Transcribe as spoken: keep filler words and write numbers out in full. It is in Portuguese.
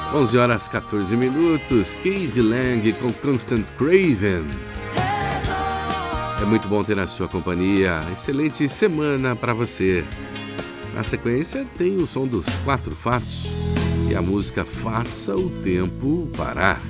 onze horas e quatorze minutos, Kid Lang com Constant Craven. É muito bom ter a sua companhia. Excelente semana para você. Na sequência tem o som dos Quatro Fatos e a música Faça o Tempo Parar.